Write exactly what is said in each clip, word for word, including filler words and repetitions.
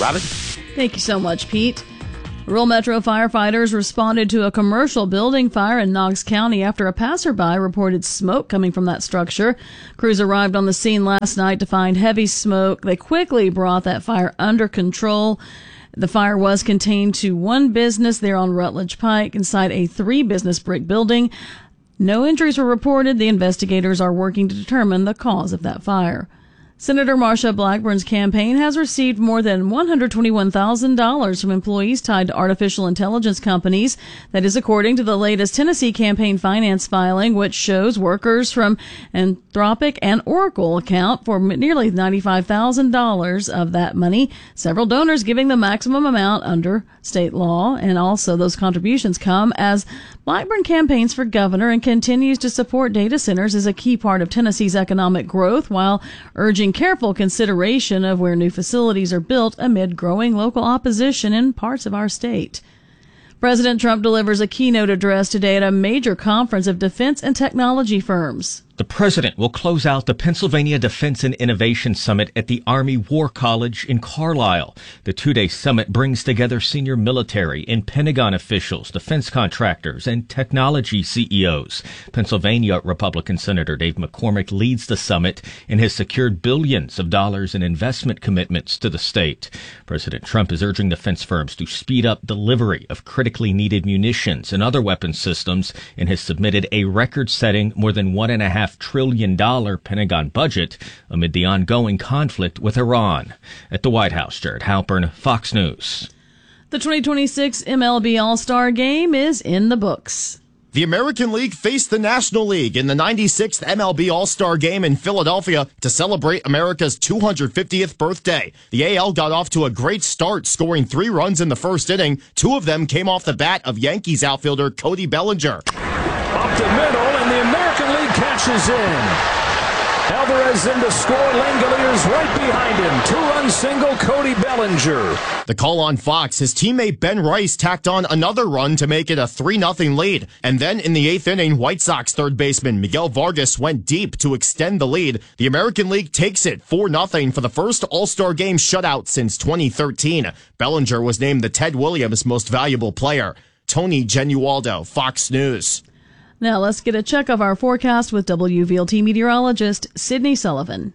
Robin? Thank you so much, Pete. Rural Metro firefighters responded to a commercial building fire in Knox County after a passerby reported smoke coming from that structure. Crews arrived on the scene last night to find heavy smoke. They quickly brought that fire under control. The fire was contained to one business there on Rutledge Pike inside a three-business brick building. No injuries were reported. The investigators are working to determine the cause of that fire. Senator Marsha Blackburn's campaign has received more than one hundred twenty-one thousand dollars from employees tied to artificial intelligence companies. That is according to the latest Tennessee campaign finance filing, which shows workers from Anthropic and Oracle account for nearly ninety-five thousand dollars of that money, several donors giving the maximum amount under state law. And also those contributions come as Blackburn campaigns for governor and continues to support data centers as a key part of Tennessee's economic growth, while urging careful consideration of where new facilities are built amid growing local opposition in parts of our state. President Trump delivers a keynote address today at a major conference of defense and technology firms. The president will close out the Pennsylvania Defense and Innovation Summit at the Army War College in Carlisle. The two-day summit brings together senior military and Pentagon officials, defense contractors, and technology C E Os. Pennsylvania Republican Senator Dave McCormick leads the summit and has secured billions of dollars in investment commitments to the state. President Trump is urging defense firms to speed up delivery of critically needed munitions and other weapon systems and has submitted a record-setting more than one and a half trillion dollar Pentagon budget amid the ongoing conflict with Iran. At the White House, Jared Halpern, Fox News. The twenty twenty-six M L B All-Star Game is in the books. The American League faced the National League in the ninety-sixth M L B All-Star Game in Philadelphia to celebrate America's two hundred fiftieth birthday. The A L got off to a great start, scoring three runs in the first inning. Two of them came off the bat of Yankees outfielder Cody Bellinger. Up the middle, and the American League catches in. Alvarez in to score. Langoliers right behind him. Two-run single, Cody Bellinger. The call on Fox, his teammate Ben Rice tacked on another run to make it a three nothing lead. And then in the eighth inning, White Sox third baseman Miguel Vargas went deep to extend the lead. The American League takes it four nothing for the first All-Star Game shutout since twenty thirteen. Bellinger was named the Ted Williams Most Valuable Player. Tony Genualdo, Fox News. Now let's get a check of our forecast with W V L T meteorologist Sydney Sullivan.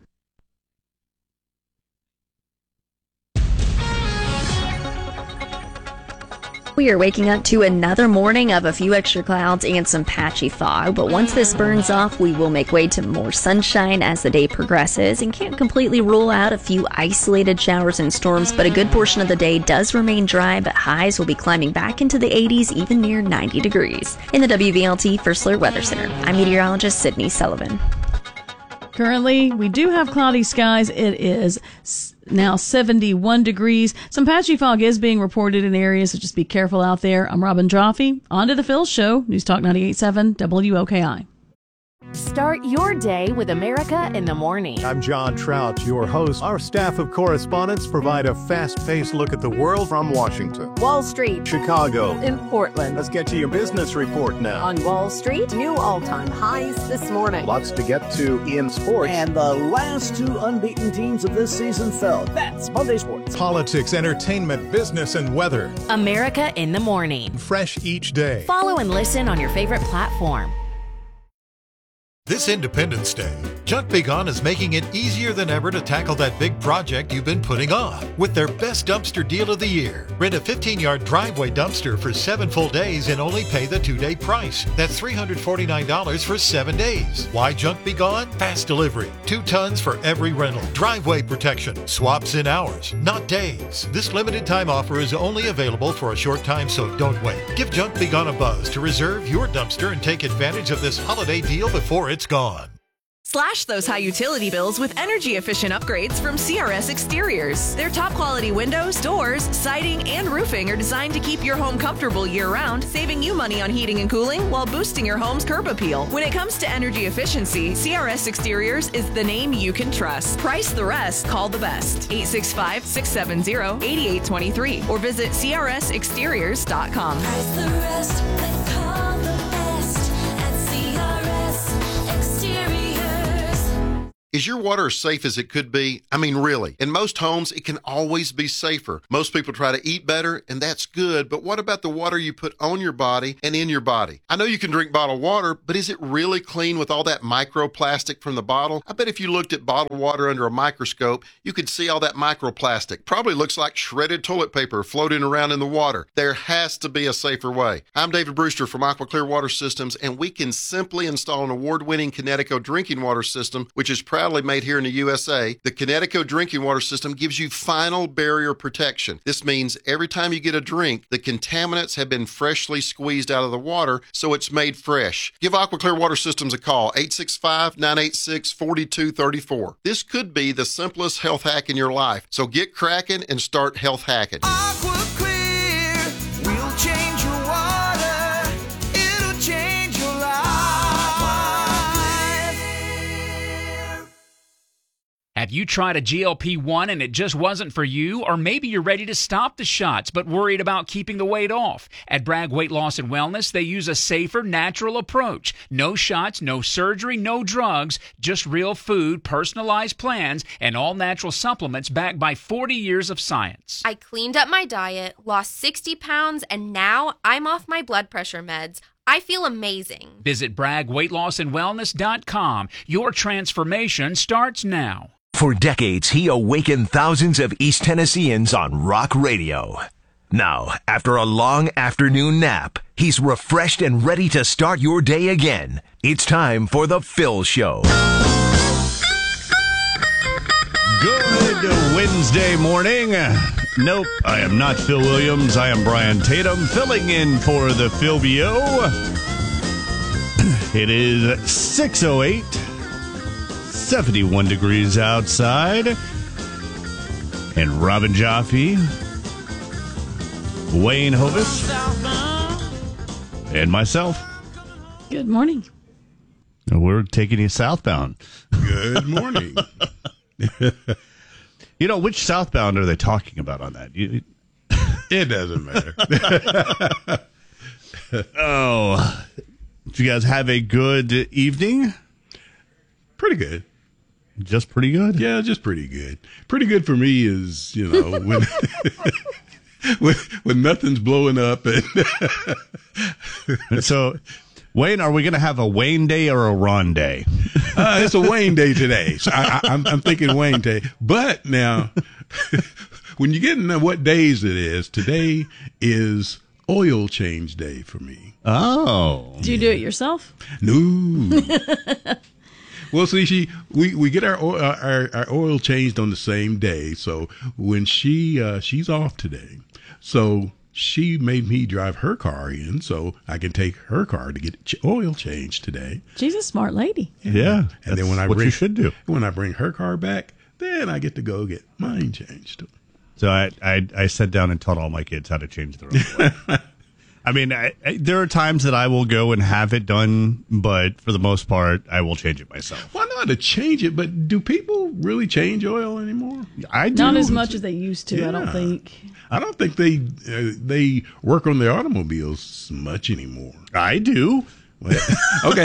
We are waking up to another morning of a few extra clouds and some patchy fog, but once this burns off, we will make way to more sunshine as the day progresses and can't completely rule out a few isolated showers and storms, but a good portion of the day does remain dry, but highs will be climbing back into the eighties, even near ninety degrees. In the W V L T First Alert Weather Center, I'm meteorologist Sydney Sullivan. Currently, we do have cloudy skies. It is now seventy-one degrees. Some patchy fog is being reported in areas, so just be careful out there. I'm Robin Joffe. On to the Phil Show, News Talk ninety-eight point seven W O K I. Start your day with America in the Morning. I'm John Trout, your host. Our staff of correspondents provide a fast-paced look at the world from Washington, Wall Street, Chicago, in Portland. Let's get to your business report now. On Wall Street, new all-time highs this morning. Lots to get to in sports. And the last two unbeaten teams of this season fell. That's Monday Sports. Politics, entertainment, business, and weather. America in the Morning. Fresh each day. Follow and listen on your favorite platform. This Independence Day, Junk Be Gone is making it easier than ever to tackle that big project you've been putting off with their best dumpster deal of the year. Rent a fifteen-yard driveway dumpster for seven full days and only pay the two-day price. That's three hundred forty-nine dollars for seven days. Why Junk Be Gone? Fast delivery, two tons for every rental, driveway protection, swaps in hours, not days. This limited time offer is only available for a short time, so don't wait. Give Junk Be Gone a buzz to reserve your dumpster and take advantage of this holiday deal before it's gone. Slash those high utility bills with energy-efficient upgrades from C R S Exteriors. Their top-quality windows, doors, siding, and roofing are designed to keep your home comfortable year-round, saving you money on heating and cooling while boosting your home's curb appeal. When it comes to energy efficiency, C R S Exteriors is the name you can trust. Price the rest, call the best. eight six five, six seven zero, eight eight two three or visit C R S exteriors dot com. Price the rest, call the best at C R S Exteriors. Is your water as safe as it could be? I mean, really. In most homes, it can always be safer. Most people try to eat better, and that's good, but what about the water you put on your body and in your body? I know you can drink bottled water, but is it really clean with all that microplastic from the bottle? I bet if you looked at bottled water under a microscope, you could see all that microplastic. Probably looks like shredded toilet paper floating around in the water. There has to be a safer way. I'm David Brewster from Aqua Clear Water Systems, and we can simply install an award-winning Connecticut drinking water system, which is proudly made here in the U S A. The Connecticut drinking water system gives you final barrier protection. This means every time you get a drink, the contaminants have been freshly squeezed out of the water, so it's made fresh. Give Aqua Clear Water Systems a call, eight six five, nine eight six, four two three four. This could be the simplest health hack in your life, so get cracking and start health hacking. Aqua Clear will change your water. It'll change your life. Have you tried a G L P one and it just wasn't for you? Or maybe you're ready to stop the shots but worried about keeping the weight off. At Bragg Weight Loss and Wellness, they use a safer, natural approach. No shots, no surgery, no drugs, just real food, personalized plans, and all-natural supplements backed by forty years of science. I cleaned up my diet, lost sixty pounds, and now I'm off my blood pressure meds. I feel amazing. Visit Bragg Weight Loss and Wellness dot com. Your transformation starts now. For decades, he awakened thousands of East Tennesseans on rock radio. Now, after a long afternoon nap, he's refreshed and ready to start your day again. It's time for The Phil Show. Good Wednesday morning. Nope, I am not Phil Williams. I am Brian Tatum, filling in for the Philbio. It is six oh eight. seventy-one degrees outside. And Robin Jaffe, Wayne Hovis, and myself. Good morning. We're taking you southbound. Good morning. You know, which southbound are they talking about on that? You, it doesn't matter. Oh, did you guys have a good evening? Pretty good. Just pretty good? Yeah, just pretty good. Pretty good for me is, you know, when when, when nothing's blowing up. And so, Wayne, are we going to have a Wayne day or a Ron day? Uh, it's a Wayne day today. So I, I, I'm, I'm thinking Wayne day. But now, when you get into what days it is, today is oil change day for me. Oh. Do you do it yourself? No. Well, see, she we, we get our, oil, our our oil changed on the same day. So when she uh, she's off today, so she made me drive her car in so I can take her car to get ch- oil changed today. She's a smart lady. Yeah, yeah and then when I what bring, you should do when I bring her car back, then I get to go get mine changed. So I I, I sat down and taught all my kids how to change their oil. I mean, I, I, there are times that I will go and have it done, but for the most part, I will change it myself. Well, not to change it, but do people really change oil anymore? I do. Not as much as they used to, yeah. I don't think. I don't think they uh, they work on their automobiles much anymore. I do. Well, okay.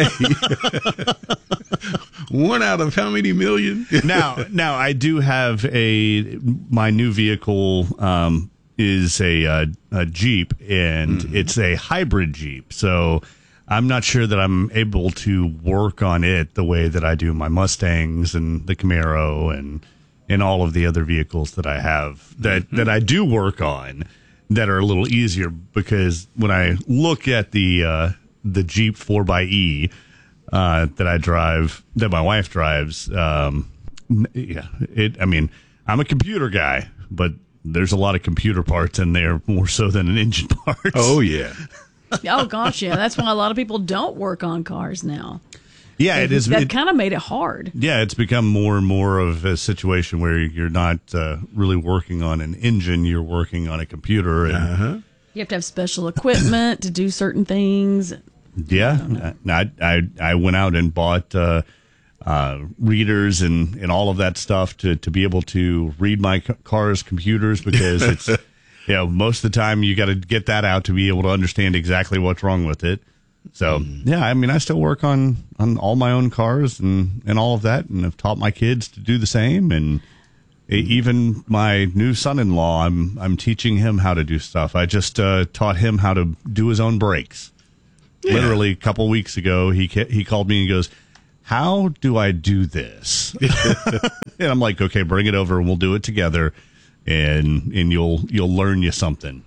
One out of how many million? now, now I do have a my new vehicle. Um, is a, uh, a Jeep, and mm-hmm. it's a hybrid Jeep. So I'm not sure that I'm able to work on it the way that I do my Mustangs and the Camaro and and all of the other vehicles that I have that, mm-hmm. that I do work on that are a little easier, because when I look at the uh, the Jeep four by E uh, that I drive, that my wife drives, um, yeah, it. I mean, I'm a computer guy, but there's a lot of computer parts in there, more so than an engine part. Oh, yeah. Oh, gosh, yeah. That's why a lot of people don't work on cars now. Yeah, it is. That it, kind of made it hard. Yeah, it's become more and more of a situation where you're not uh, really working on an engine, you're working on a computer. And, uh-huh. You have to have special equipment to do certain things. Yeah, I, I, I went out and bought uh, uh, readers and, and all of that stuff to, to be able to read my car's computers, because it's, you know, most of the time you got to get that out to be able to understand exactly what's wrong with it. So, yeah, I mean, I still work on, on all my own cars and, and all of that, and have taught my kids to do the same. And even my new son-in-law, I'm I'm teaching him how to do stuff. I just uh, taught him how to do his own brakes. Yeah. Literally a couple weeks ago, he he called me and goes, "How do I do this?" And I'm like, "Okay, bring it over and we'll do it together, and and you'll you'll learn you something."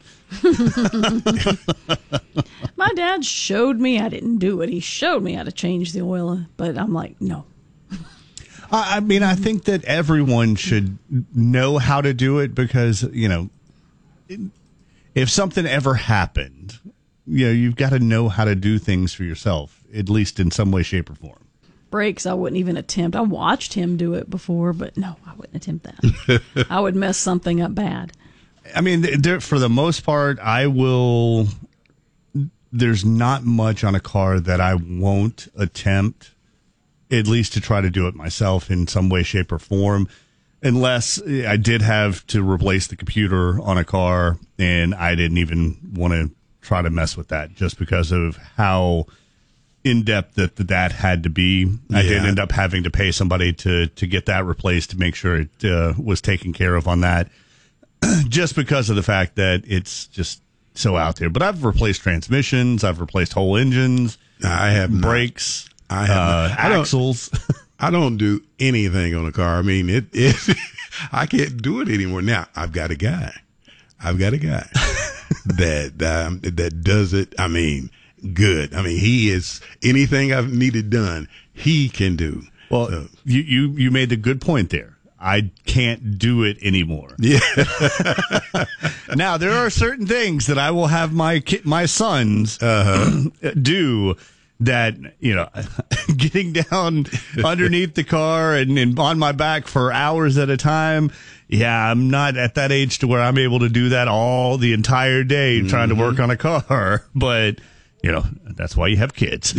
My dad showed me. I didn't do it. He showed me how to change the oil, but I'm like, no. I mean, I think that everyone should know how to do it because, you know, if something ever happened, you know, you've got to know how to do things for yourself, at least in some way, shape, or form. Brakes, I wouldn't even attempt. I watched him do it before, but no, I wouldn't attempt that. I would mess something up bad. I mean, there, for the most part, I will. There's not much on a car that I won't attempt, at least to try to do it myself in some way, shape, or form, unless I did have to replace the computer on a car and I didn't even want to try to mess with that just because of how in-depth that that had to be. Yeah. I did end up having to pay somebody to, to get that replaced to make sure it uh, was taken care of on that, just because of the fact that it's just so out there. But I've replaced transmissions. I've replaced whole engines. I have brakes. Not. I have uh, not. I axles. Don't, I don't do anything on a car. I mean, it, it I can't do it anymore. Now, I've got a guy. I've got a guy that um, that does it. I mean, good. I mean, he is anything I've needed done, he can do. Well, so. you, you, you made a good point there. I can't do it anymore. Yeah. Now, there are certain things that I will have my ki- my sons uh, do that, you know, getting down underneath the car and, and on my back for hours at a time. Yeah, I'm not at that age to where I'm able to do that all the entire day mm-hmm. trying to work on a car. But, you know, that's why you have kids.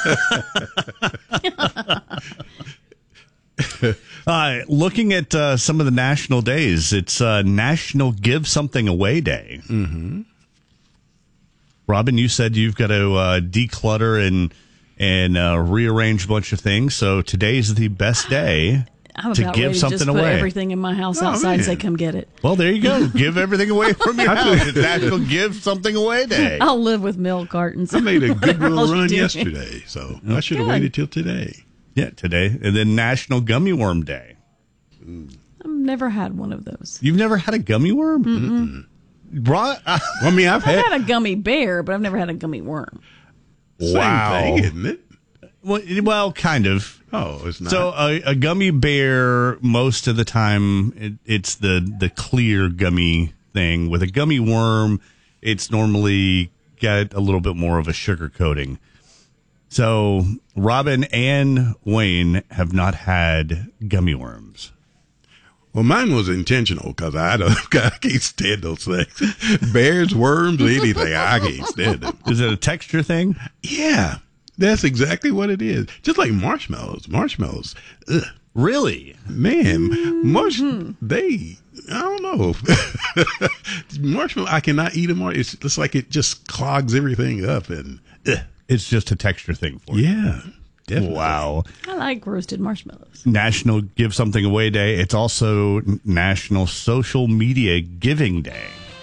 Uh, looking at uh, some of the national days, it's uh, National Give Something Away Day. Mm-hmm. Robin, you said you've got to uh, declutter and and uh, rearrange a bunch of things. So today's the best day I'm to about give ready something to just put away. Everything in my house Oh, outside, man. say, "Come get it." Well, there you go. Give everything away from your house. It's National Give Something Away Day. I'll live with milk cartons. I made a good Whatever little else run you do. yesterday, so I should have Good. waited till today. Yeah, today. And then National Gummy Worm Day. I've never had one of those. You've never had a gummy worm? Mm-mm. Right? Well, I mean, I've I've had, had a gummy bear, but I've never had a gummy worm. same Wow. thing, isn't it? Well, well, kind of. Oh, it's not. So a, a gummy bear, most of the time, it, it's the, the clear gummy thing. With a gummy worm, it's normally got a little bit more of a sugar coating. So Robin and Wayne have not had gummy worms. Well, mine was intentional because I don't, I can't stand those things. Bears, worms, anything. I can't stand them. Is it a texture thing? Yeah, that's exactly what it is. Just like marshmallows. Marshmallows. Ugh. Really? Man, marsh, they, I don't know. Marshmallow, I cannot eat them. It's just like it just clogs everything up. And ugh. It's just a texture thing for you. Yeah, definitely. Wow. I like roasted marshmallows. National Give Something Away Day. It's also National Social Media Giving Day.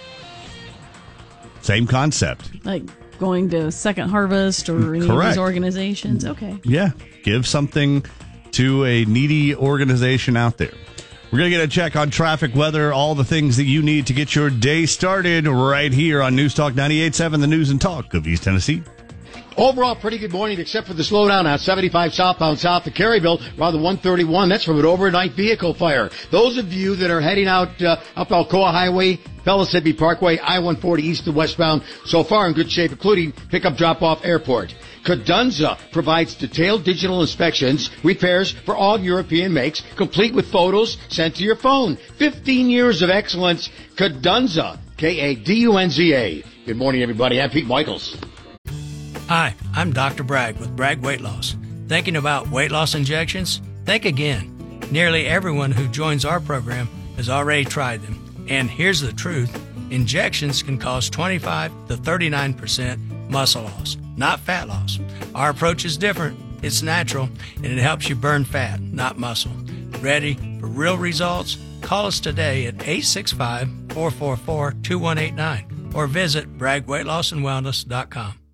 Same concept. Like going to Second Harvest or any of Correct. these organizations. Okay. Yeah. Give something to a needy organization out there. We're going to get a check on traffic, weather, all the things that you need to get your day started right here on News Talk ninety-eight point seven, the news and talk of East Tennessee. Overall, pretty good morning, except for the slowdown on seventy-five southbound south to Caryville, around the one thirty-one. That's from an overnight vehicle fire. Those of you that are heading out uh, up Alcoa Highway, Pellissippi Parkway, I one forty east to westbound, so far in good shape, including pickup drop-off airport. Cadunza provides detailed digital inspections, repairs for all European makes, complete with photos sent to your phone. fifteen years of excellence. Cadunza, K A D U N Z A. Good morning, everybody. I'm Pete Michaels. Hi, I'm Doctor Bragg with Bragg Weight Loss. Thinking about weight loss injections? Think again. Nearly everyone who joins our program has already tried them. And here's the truth. Injections can cost twenty-five to thirty-nine percent muscle loss, not fat loss. Our approach is different. It's natural, and it helps you burn fat, not muscle. Ready for real results? Call us today at eight six five, four four four, two one eight nine or visit bragg weight loss and wellness dot com.